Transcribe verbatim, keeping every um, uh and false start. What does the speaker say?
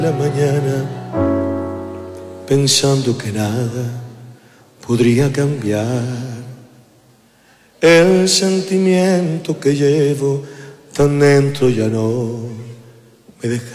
la mañana, pensando que nada podría cambiar el sentimiento que llevo tan dentro, ya no me deja.